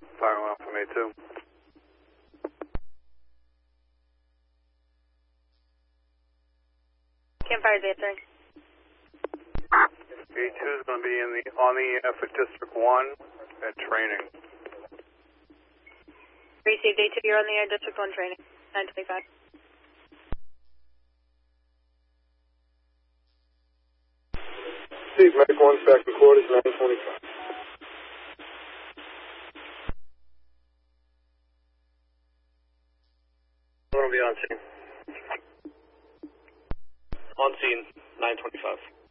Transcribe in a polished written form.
Fire one from A2. Campfire A3. A2 is going to be on the EF at District 1 at training. Received A2, you're on the air, District 1 training, 925. Steve, Medic 1, factory quarters, 925. I'm going to be on scene. On scene, 925.